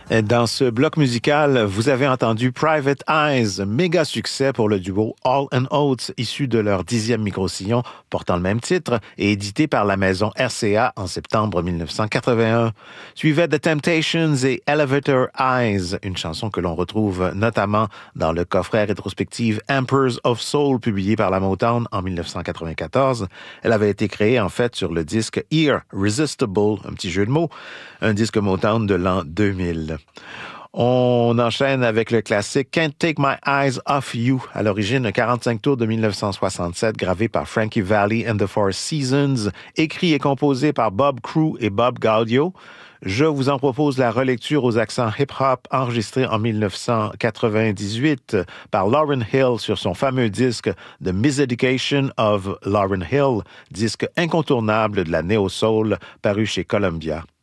Dans ce bloc musical, vous avez entendu Private Eyes, méga succès pour le duo Hall & Oates, issu de leur 10e micro-sillon portant le même titre et édité par la maison RCA en septembre 1981. Suivait The Temptations et Elevator Eyes, une chanson que l'on retrouve notamment dans le coffret rétrospective Emperors of Soul, publié par la Motown en 1994. Elle avait été créée en fait sur le disque Irresistible, un petit jeu de mots, un disque Motown de l'an 2000. On enchaîne avec le classique Can't Take My Eyes Off You, à l'origine un 45 tours de 1967 gravé par Frankie Valli and the Four Seasons, écrit et composé par Bob Crewe et Bob Gaudio. Je vous en propose la relecture aux accents hip-hop enregistrée en 1998 par Lauryn Hill sur son fameux disque The Miseducation of Lauryn Hill, disque incontournable de la néo-soul paru chez Columbia.